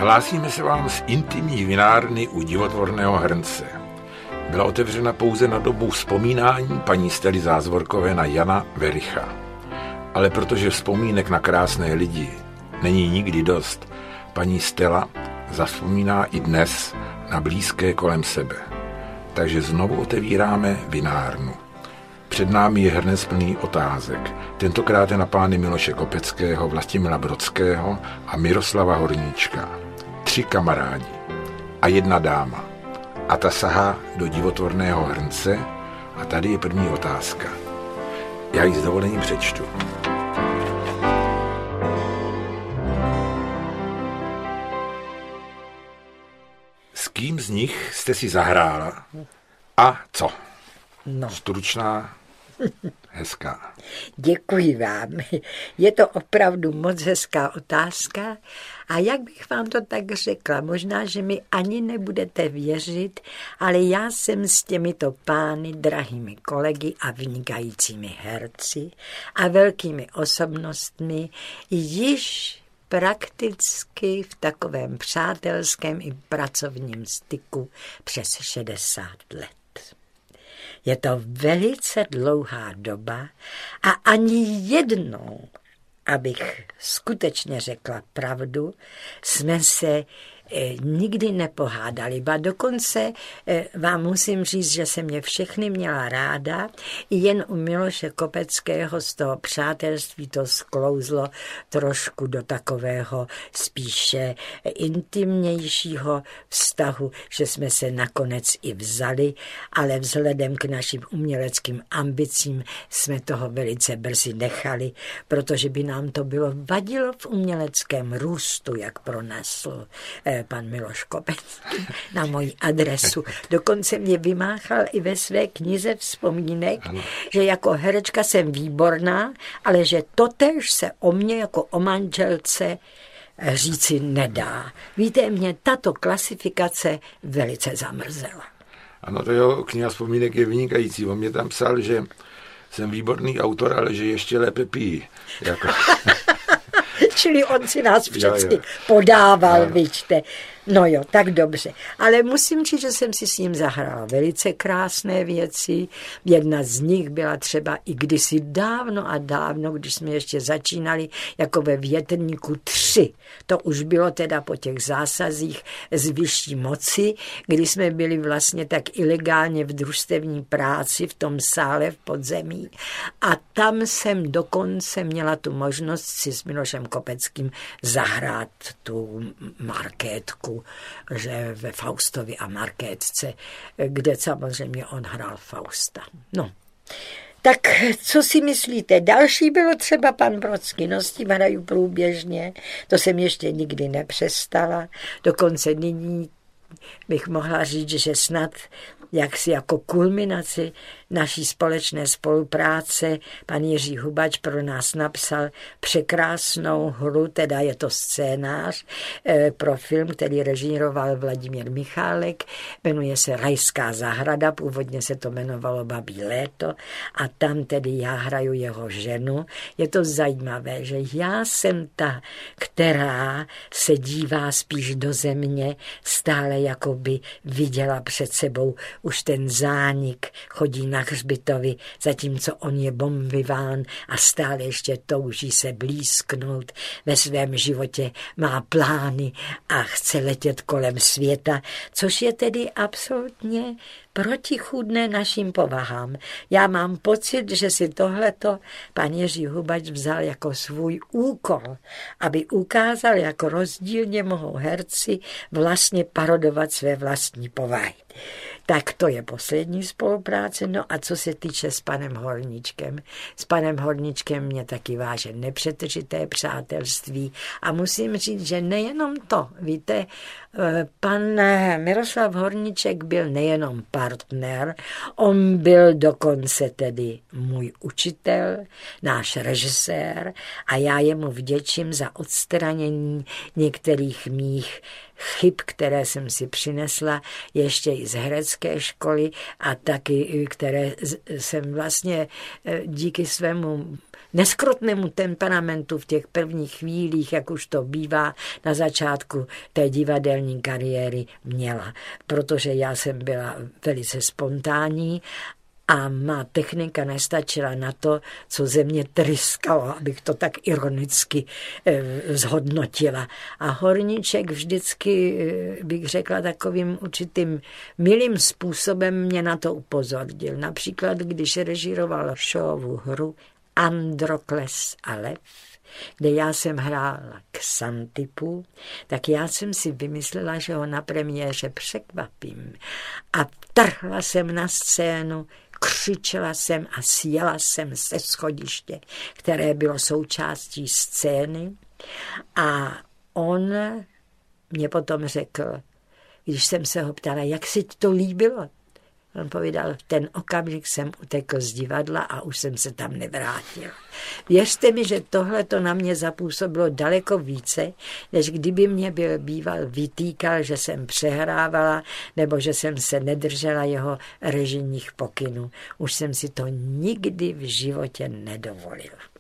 Hlásíme se vám z intimní vinárny u Divotvorného hrnce. Byla otevřena pouze na dobu vzpomínání paní Stely Zázvorkové na Jana Vericha. Ale protože vzpomínek na krásné lidi není nikdy dost, paní Stella zavzpomíná i dnes na blízké kolem sebe. Takže znovu otevíráme vinárnu. Před námi je hrnec plný otázek. Tentokrát je na pány Miloše Kopeckého, Vlastimila Brodského a Miroslava Horníčka. 3 kamarádi a 1 dáma. A ta sahá do Divotvorného hrnce a tady je první otázka. Já ji s dovolením přečtu. S kým z nich jste si zahrála a co? No. Stručná, hezká. Děkuji vám. Je to opravdu moc hezká otázka. A jak bych vám to tak řekla, možná, že mi ani nebudete věřit, ale já jsem s těmito pány, drahými kolegy a vynikajícími herci a velkými osobnostmi již prakticky v takovém přátelském i pracovním styku přes 60 let. Je to velice dlouhá doba a ani jednou, abych skutečně řekla pravdu, jsme se nikdy nepohádali. Ba dokonce vám musím říct, že jsem je všechny měla ráda. Jen u Miloše Kopeckého z toho přátelství to sklouzlo trošku do takového spíše intimnějšího vztahu, že jsme se nakonec i vzali, ale vzhledem k našim uměleckým ambicím jsme toho velice brzy nechali, protože by nám to bylo vadilo v uměleckém růstu, jak pronesl pan Miloš Kopecký na moji adresu. Dokonce mě vymáchal i ve své knize vzpomínek, že jako herečka jsem výborná, ale že totéž se o mně jako o manželce říci nedá. Víte, mě tato klasifikace velice zamrzela. Ano, to jeho kniha vzpomínek je vynikající. On mě tam psal, že jsem výborný autor, ale že ještě lépe pijí. Jako... Čili on si nás vždycky podával, vidíte. No jo, tak dobře. Ale musím říct, že jsem si s ním zahrála velice krásné věci. Jedna z nich byla třeba i kdysi dávno a dávno, když jsme ještě začínali jako ve Větrníku 3. To už bylo teda po těch zásazích z vyšší moci, kdy jsme byli vlastně tak ilegálně v družstevní práci v tom sále v podzemí. A tam jsem dokonce měla tu možnost si s Milošem Kopeckým zahrát tu markétku, že ve Faustovi a Markétce, kde samozřejmě on hrál Fausta. No, tak co si myslíte? Další bylo třeba pan Brodský, no s tím hraju průběžně, to jsem ještě nikdy nepřestala, dokonce nyní bych mohla říct, že snad jaksi jako kulminaci naší společné spolupráce pan Jiří Hubač pro nás napsal překrásnou hru, teda je to scénář pro film, který režíroval Vladimír Michálek, jmenuje se Rajská zahrada, původně se to jmenovalo Babí léto a tam tedy já hraju jeho ženu. Je to zajímavé, že já jsem ta, která se dívá spíš do země, stále jakoby viděla před sebou už ten zánik, chodí na hřbitovi, zatímco on je bombiván a stále ještě touží se blízknout. Ve svém životě má plány a chce letět kolem světa, což je tedy absolutně protichůdné našim povahám. Já mám pocit, že si tohleto pan Jiří Hubač vzal jako svůj úkol, aby ukázal, jak rozdílně mohou herci vlastně parodovat své vlastní povahy. Tak to je poslední spolupráce. No a co se týče s panem Horníčkem. S panem Horníčkem mě taky váže nepřetržité přátelství a musím říct, že nejenom to, víte, pan Miroslav Horníček byl nejenom partner, on byl dokonce tedy můj učitel, náš režisér a já jemu vděčím za odstranění některých mých chyb, které jsem si přinesla ještě i z herecké školy a taky, které jsem vlastně díky svému neskrotnému temperamentu v těch prvních chvílích, jak už to bývá na začátku té divadelní kariéry, měla. Protože já jsem byla velice spontánní a má technika nestačila na to, co ze mě tryskalo, abych to tak ironicky zhodnotila. A Horníček vždycky, bych řekla, takovým určitým milým způsobem mě na to upozornil. Například, když režíroval showovu hru Androkles a lev, kde já jsem hrála Xantipu, tak já jsem si vymyslela, že ho na premiéře překvapím. A trhla jsem na scénu, křičela jsem a sjela jsem se schodiště, které bylo součástí scény. A on mě potom řekl, když jsem se ho ptala, jak si to líbilo, on povídal, v ten okamžik jsem utekl z divadla a už jsem se tam nevrátil. Věřte mi, že tohle to na mě zapůsobilo daleko více, než kdyby mě byl býval vytýkal, že jsem přehrávala nebo že jsem se nedržela jeho režijních pokynů. Už jsem si to nikdy v životě nedovolil.